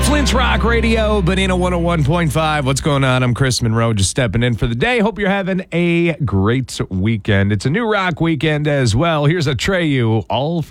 Flint's Rock Radio, Bonina 101.5. What's going on? I'm Chris Monroe, just stepping in for the day. Hope you're having a great weekend. It's a new rock weekend as well. Here's Atreyu, all for